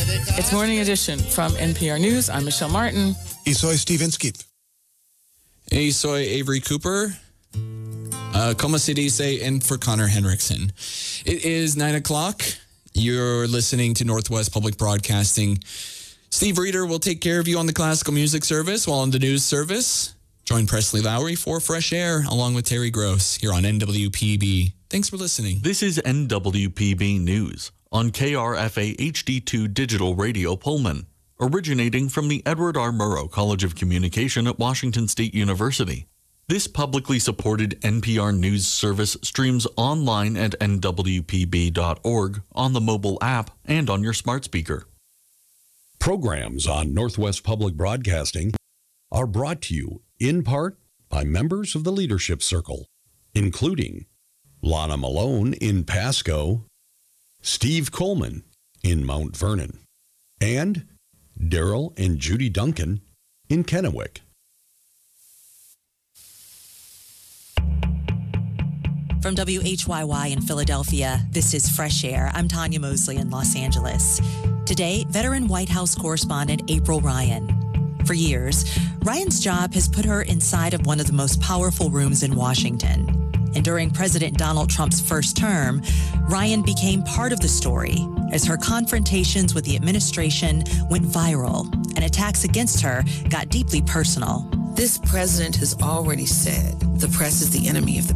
It's Morning Edition from NPR News. I'm Michelle Martin. Isoy Steve Inskeep. Isoy Avery Cooper. Como se dice, and for Connor Henriksen. It is 9 o'clock. You're listening to Northwest Public Broadcasting. Steve Reeder will take care of you on the classical music service, while on the news service, join Presley Lowry for Fresh Air, along with Terry Gross here on NWPB. Thanks for listening. This is NWPB News on KRFA HD2 Digital Radio Pullman, originating from the Edward R. Murrow College of Communication at Washington State University. This publicly supported NPR News service streams online at nwpb.org, on the mobile app, and on your smart speaker. Programs on Northwest Public Broadcasting are brought to you in part by members of the Leadership Circle, including Lana Malone in Pasco, Steve Coleman in Mount Vernon, and Daryl and Judy Duncan in Kennewick. From WHYY in Philadelphia, this is Fresh Air. I'm Tanya Mosley in Los Angeles. Today, veteran White House correspondent April Ryan. For years, Ryan's job has put her inside of one of the most powerful rooms in Washington. And during President Donald Trump's first term, Ryan became part of the story as her confrontations with the administration went viral and attacks against her got deeply personal. This president has already said the press is the enemy of the